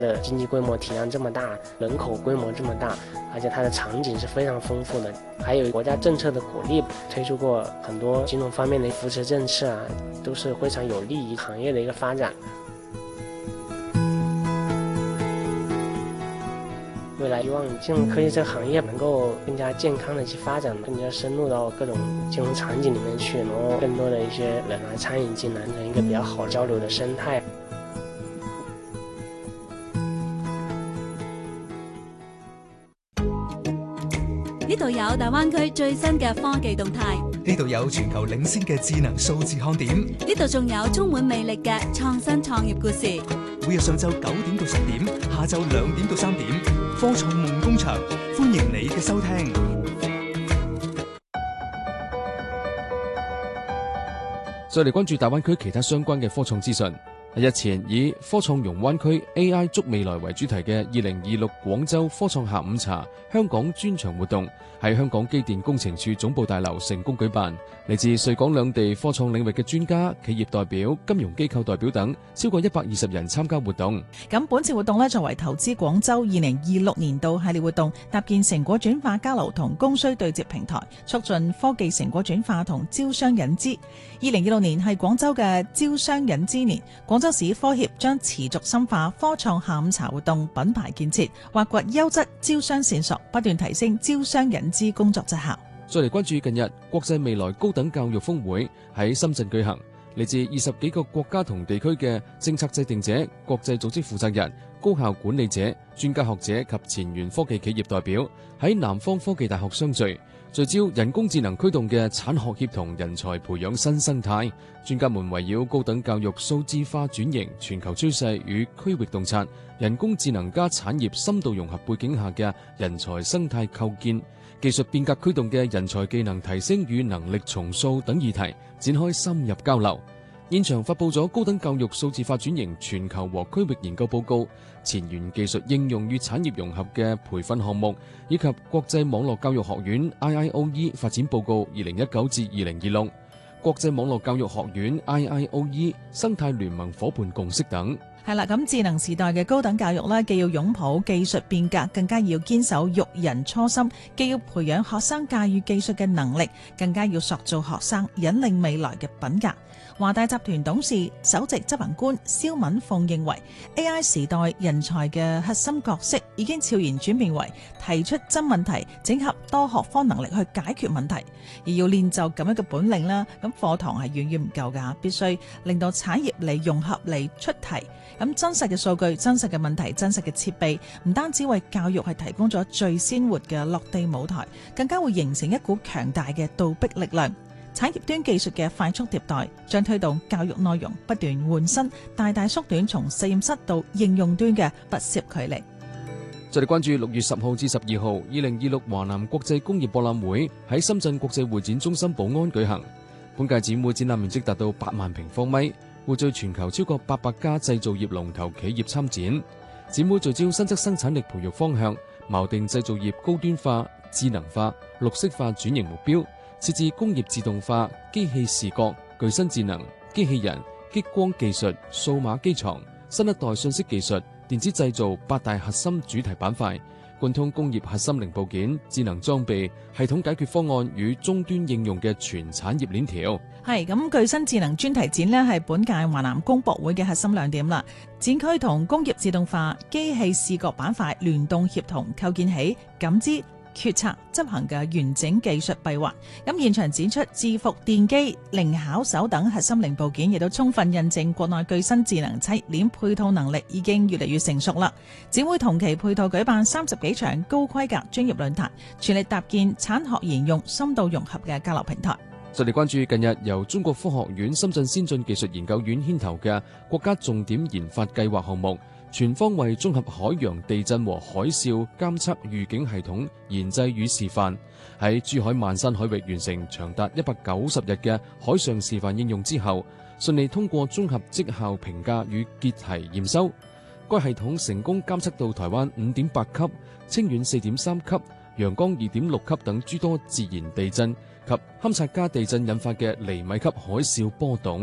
的经济规模体量这么大，人口规模这么大，而且它的场景是非常丰富的，还有国家政策的鼓励，推出过很多金融方面的扶持政策啊，都是非常有利于行业的一个发展。未来希望金融科技这个行业能够更加健康的去发展，更加深入到各种金融场景里面去，然后更多的一些人来参与进来，成一个比较好交流的生态。 呢度有大灣區最新嘅科技動態， 呢度有全球領先嘅智能數字看點， 呢度仲有充滿魅力嘅創新創業故事。 每日上晝9點到10點，下晝2點到3點，科創夢工場，歡迎你嘅收聽。 再嚟關注大灣區其他相關嘅科創資訊。日前以科創融灣區 AI 築未來為主題嘅2026廣州科創下午茶香港專場活動喺香港機電工程處總部大樓成功舉辦，嚟自穗港兩地科創領域嘅專家、企業代表、金融機構代表等超過120人參加活動。 咁本次活動作為投資廣州2026年度系列活動，搭建成果轉化交流同供需對接平台，促進科技成果轉化同招商引資。2026年係廣州嘅招商引資年，廣州市科協將持續深化科創下午茶活動品牌建設，挖掘優質招商線索，不斷提升招商引資工作績效。 再嚟關注近日國際未來高等教育峰會喺深圳舉行，嚟自20幾個國家同地區嘅政策制定者、國際組織負責人、高校管理者、專家學者及前沿科技企業代表喺南方科技大學相聚，聚焦人工智能驅動嘅產學協同人才培養新生態。專家們圍繞高等教育數字化轉型、全球趨勢與區域洞察、人工智能加產業深度融合背景下嘅人才生態構建、技術變革驅動嘅人才技能提升與能力重塑等議題展開深入交流。現場發佈咗高等教育數字化轉型全球和區域研究報告、前沿技術應用與產業融合嘅培訓項目，以及國際網絡教育學院 IIOE 發展報告2019至2026、國際網絡教育學院 IIOE 生態聯盟夥伴共識等。 係啦，咁智能時代嘅高等教育呢，既要擁抱技術變革，更加要堅守育人初心，既要培養學生駕馭技術嘅能力，更加要塑造學生引領未來嘅品格。華大集團董事、首席執行官蕭敏鳳認為 AI 時代人才嘅核心角色已經悄然轉變為提出真問題，整合多學科能力去解決問題。而要練就咁樣嘅本領啦，咁課堂係遠遠唔夠㗎，必須令到產業嚟融合嚟出題。咁真實嘅數據、真實嘅問題、真實嘅設備，唔單止為教育係提供咗最鮮活嘅落地舞台，更加會形成一股強大嘅倒逼力量。產業端技術嘅快速迭代，將推動教育內容不斷換新，大大縮短從實驗室到應用端嘅不攝距離。 再嚟關注6月10號至12號2026華南國際工業博覽會喺深圳國際會展中心寶安舉行。本屆展會展覽面積達到8萬平方米，匯聚全球超過800家製造業龍頭企業參展。展會聚焦新質生產力培育方向，錨定製造業高端化、智能化、綠色化轉型目標，設置工業自動化、機器視覺、具身智能、機器人、激光技術、數碼機床、新一代信息技術、電子製造8大核心主題板塊，貫通工業核心零部件、智能裝備、系統解決方案與終端應用嘅全產業鏈條。 係咁，具身智能專題展呢係本屆華南工博會嘅核心亮點啦。展區同工業自動化、機器視覺板塊聯動協同，構建起感知、決策執行嘅完整技術閉環。咁現場展出智伏電機、靈巧手等核心零部件，亦都充分印證國內具身智能產業鏈配套能力已經越嚟越成熟啦。展會同期配套舉辦30幾場高規格專業論壇，全力搭建產學研用深度融合嘅交流平台。 再嚟關注近日由中國科學院深圳先進技術研究院牽頭嘅國家重點研發計劃項目，全方位綜合海洋地震和海嘯監測預警系統研製與示範，喺珠海萬山海域完成長達190日嘅海上示範應用之後，順利通過綜合績效評價與結題驗收。該系統成功監測到台灣5.8級、清遠4.3級、陽江2.6級等諸多自然地震及堪察加地震引發嘅厘米級海嘯波動，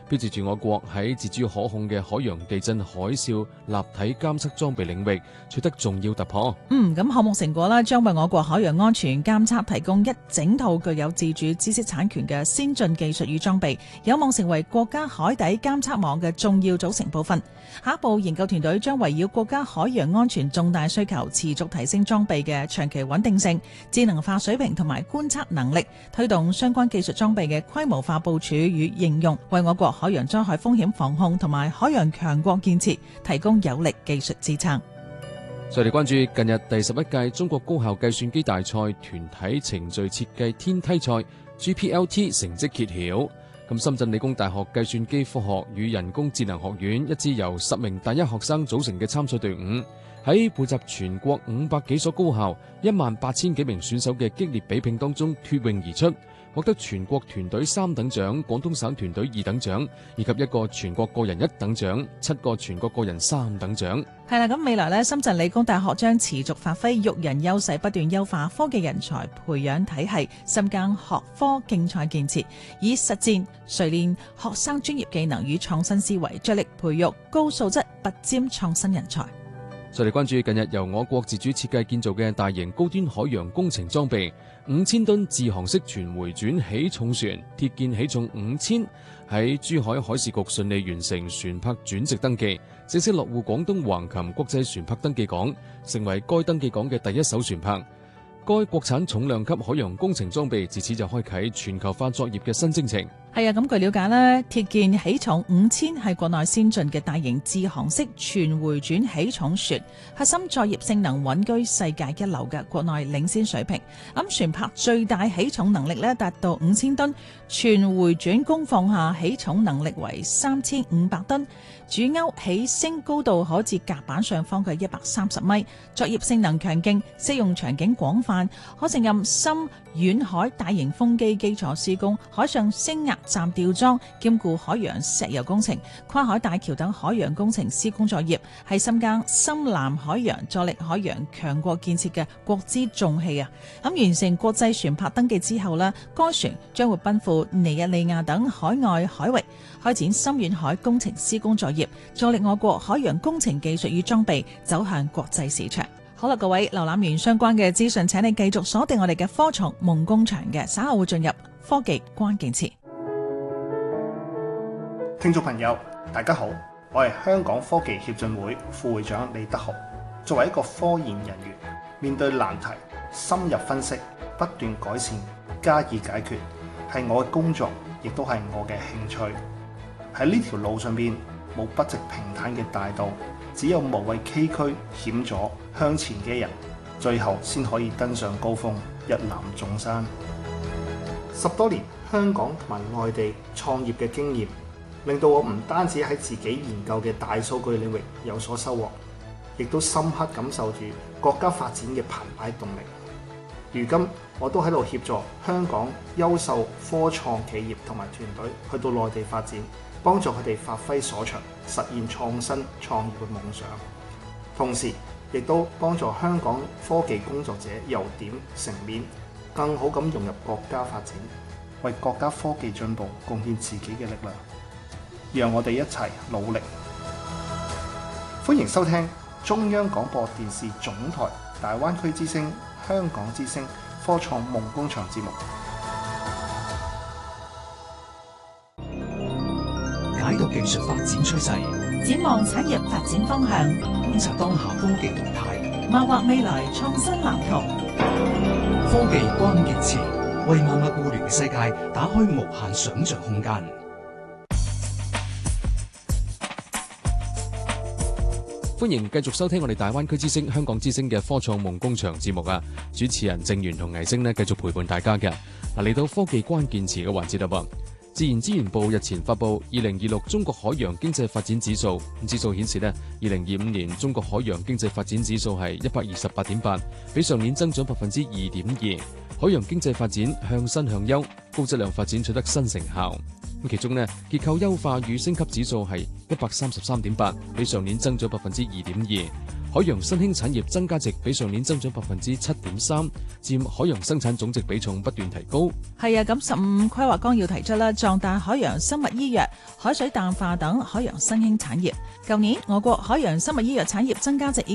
標誌住我國喺自主可控嘅海洋地震海嘯立體監測裝備領域取得重要突破。 咁項目成果咧，將為我國海洋安全監測提供一整套具有自主知識產權嘅先進技術與裝備，有望成為國家海底監測網嘅重要組成部分。下一步研究團隊將圍繞國家海洋安全重大需求，持續提升裝備嘅長期穩定性、智能化水平同埋觀測能力，推動相關技術裝備嘅規模化部署與應用，為我國海洋災害風險防控同埋海洋強國建設提供有力技術支撐。 再嚟關注近日第11屆中國高校計算機大賽團體程序設計天梯賽 GPLT 成績揭曉。咁深圳理工大學計算機科學與人工智能學院一支由10名大一學生組成嘅參賽隊伍，喺匯集全國500幾所高校18000幾名選手嘅激烈比拼當中脫穎而出，獲得全國團隊3等獎、廣東省團隊2等獎，以及1個全國個人1等獎、7個全國個人3等獎。 係啦，咁未來深圳理工大學將持續發揮育人優勢，不斷優化科技人才培養體系，深耕學科競賽建設，以實踐錘煉學生專業技能與創新思維，着力培育高素質拔尖創新人才。 再嚟關注近日由我國自主設計建造嘅大型高端海洋工程裝備5000噸自航式全回轉起重船鐵建起重5000，喺珠海海事局順利完成船舶轉籍登記，正式落戶廣東橫琴國際船舶登記港，成為該登記港嘅第一艘船舶。該國產重量級海洋工程裝備自此就開啟全球化作業嘅新征程。 係啊，咁據了解呢，鐵建起重5000係國內先進嘅大型自航式全回轉起重船，核心作業性能穩居世界一流嘅國內領先水平。咁船舶最大起重能力達到5000噸，全回轉工況下起重能力為3500噸，主鈎起升高度可至甲板上方嘅130米，作業性能強勁，適用場景廣泛，可勝任深遠海大型風機基礎施工、海上升壓站吊裝，兼顧海洋石油工程、跨海大橋等海洋工程施工作業，係深耕深藍海洋、助力海洋強國建設嘅國之重器啊！咁完成國際船舶登記之後呢，該船將會奔赴尼日利亞等海外海域，開展深遠海工程施工作業，助力我國海洋工程技術與裝備走向國際市場。好啦，各位瀏覽完相關嘅資訊，請你繼續鎖定我哋嘅科創夢工場嘅，稍後會進入科技關鍵詞。 聽眾朋友，大家好，我係香港科技協進會副會長李德豪。作為一個科研人員，面對難題，深入分析，不斷改善，加以解決，係我嘅工作，亦都係我嘅興趣。喺呢條路上邊，冇筆直平坦嘅大道，只有無畏崎嶇險阻向前嘅人，最後先可以登上高峰，一覽眾山。10多年香港同埋內地創業嘅經驗，令到我唔單止喺自己研究嘅大數據領域有所收穫，亦都深刻感受住國家發展嘅澎湃動力。如今我都喺度協助香港優秀科創企業同埋團隊去到內地發展，幫助佢哋發揮所長，實現創新創業嘅夢想。同時亦都幫助香港科技工作者由點成面，更好咁融入國家發展，為國家科技進步貢獻自己嘅力量。讓我哋一齊努力。歡迎收聽中央廣播電視總台大灣區之聲、香港之聲科創夢工場節目， 解讀技術發展趨勢， 展望產業發展方向， 觀察當下科技動態， 謀劃未來創新藍圖。 科技關鍵詞，為萬物互聯嘅世界打開無限想像空間。 歡迎繼續收聽我哋大灣區之聲、香港之聲嘅科創夢工場節目啊！主持人鄭源同倪星呢，繼續陪伴大家嘅。嚟到科技關鍵詞嘅環節啦噃。自然資源部日前發布2026中國海洋經濟發展指數，指數顯示呢2025年中國海洋經濟發展指數係128.8，比上年增長2.2%。海洋經濟發展向新向優，高質量發展取得新成效。其中呢結構優化與升級指數係133.8，比上年增長2.2%。 海洋新興產業增加值比上年增長7.3%，佔海洋生產總值比重不斷提高。 係啊，咁15規劃綱要提出啦，壯大海洋生物醫藥、海水淡化等海洋新興產業。舊年我國海洋生物醫藥產業增加值已